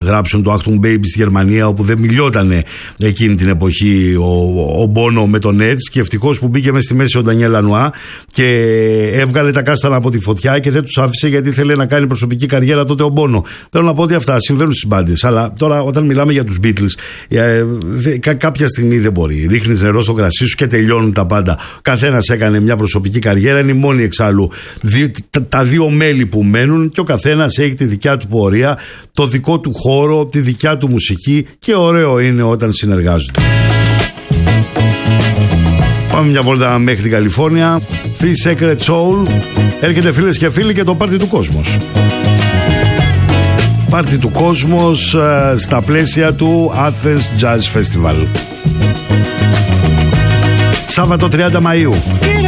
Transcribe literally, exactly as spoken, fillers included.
γράψουν το Achtung Baby στη Γερμανία, όπου δεν μιλιότανε εκείνη την εποχή ο, ο Μπόνο με τον Edge, και ευτυχώς που μπήκε μέσα στη μέση ο Ντανιέλ Λανουά και έβγαλε τα κάστανα από τη φωτιά και δεν τους άφησε, γιατί ήθελε να κάνει προσωπική καριέρα τότε ο Μπόνο. Θέλω να πω ότι αυτά συμβαίνουν στις μπάντες, αλλά τώρα όταν μιλάμε για τους Beatles, ε, δε, κα, κάποια στιγμή δεν μπορεί. Ρίχνεις νερό στο κρασί σου και τελειώνουν τα πάντα. Καθένας έκανε μια προσωπική καριέρα, είναι η μόνη εξάλλου δι, τα, τα δύο μέλη που μένουν, και ο καθένας έχει τη δικιά του πορεία, το δικό του χώρο, τη δικιά του μουσική, και ωραίο είναι όταν συνεργάζονται. Πάμε μια βόλτα μέχρι την Καλιφόρνια. The Secret Soul. Έρχεται, φίλες και φίλοι, και το πάρτι του Κόσμος. Πάρτι του Κόσμος στα πλαίσια του Athens Jazz Festival. Σάββατο τριάντα Μαΐου.